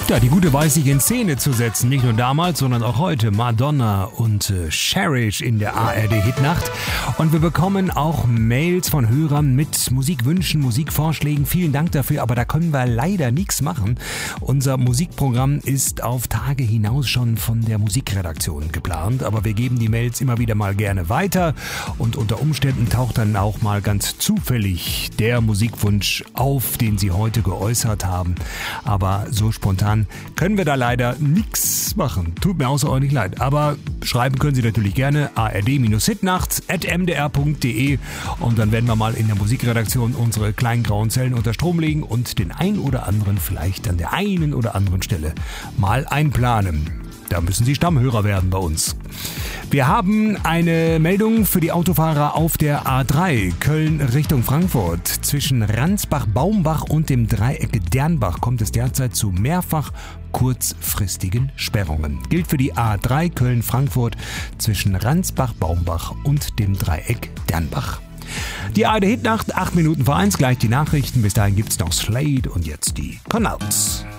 Ja, die Gute weiß sich in Szene zu setzen, nicht nur damals, sondern auch heute. Madonna und Cherish in der ARD-Hitnacht. Und wir bekommen auch Mails von Hörern mit Musikwünschen, Musikvorschlägen. Vielen Dank dafür, aber da können wir leider nichts machen. Unser Musikprogramm ist auf Tage hinaus schon von der Musikredaktion geplant, aber wir geben die Mails immer wieder mal gerne weiter und unter Umständen taucht dann auch mal ganz zufällig der Musikwunsch auf, den Sie heute geäußert haben. Aber so spontan können wir da leider nichts machen. Tut mir außerordentlich leid. Aber schreiben können Sie natürlich gerne ard-hitnacht@mdr.de und dann werden wir mal in der Musikredaktion unsere kleinen grauen Zellen unter Strom legen und den ein oder anderen vielleicht an der einen oder anderen Stelle mal einplanen. Da müssen Sie Stammhörer werden bei uns. Wir haben eine Meldung für die Autofahrer auf der A3 Köln Richtung Frankfurt. Zwischen Ransbach-Baumbach und dem Dreieck Dernbach kommt es derzeit zu mehrfach kurzfristigen Sperrungen. Gilt für die A3 Köln-Frankfurt zwischen Ransbach-Baumbach und dem Dreieck Dernbach. Die ARD-Hitnacht, 8 Minuten vor 1, gleich die Nachrichten. Bis dahin gibt's noch Slade und jetzt die Connaughts.